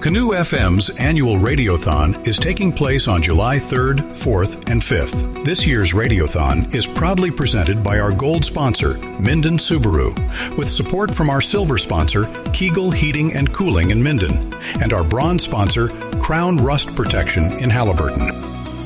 Canoe FM's annual Radiothon is taking place on July 3rd, 4th, and 5th. This year's Radiothon is proudly presented by our gold sponsor, Minden Subaru, with support from our silver sponsor, Kegel Heating and Cooling in Minden, and our bronze sponsor, Crown Rust Protection in Halliburton.